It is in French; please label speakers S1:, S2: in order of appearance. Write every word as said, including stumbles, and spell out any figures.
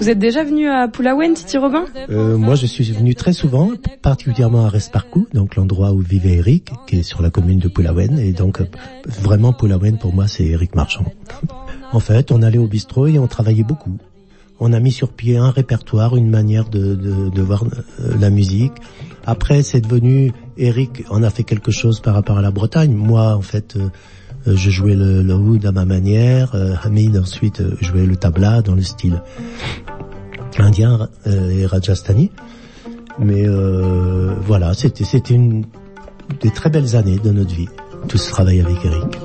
S1: Vous êtes déjà venu à Pulawen, Titi Robin?
S2: euh, Moi, je suis venu très souvent, particulièrement à Resparcou, donc l'endroit où vivait Eric, qui est sur la commune de Pulawen. Et donc, euh, vraiment, Pulawen, pour moi, c'est Eric Marchand. En fait, on allait au bistrot et on travaillait beaucoup. On a mis sur pied un répertoire, une manière de, de, de voir euh, la musique. Après, c'est devenu, Eric en a fait quelque chose par rapport à la Bretagne. Moi, en fait, euh, je jouais le, le oud à ma manière. Euh, Hamid, ensuite, euh, jouait le tabla dans le style indien euh, et rajasthani. Mais euh, voilà, c'était, c'était une des très belles années de notre vie, tout ce travail avec Eric.